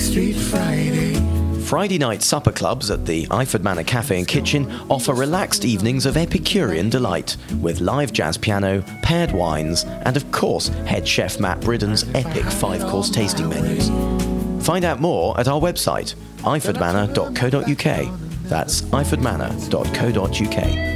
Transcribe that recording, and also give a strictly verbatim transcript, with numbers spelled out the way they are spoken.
Street Friday. Friday night supper clubs at the Iford Manor Cafe and Kitchen offer relaxed evenings of Epicurean delight, with live jazz piano, paired wines, and of course head chef Matt Bridden's epic five-course tasting menus. Find out more at our website, iford manor dot co dot uk. That's iford manor dot co dot uk.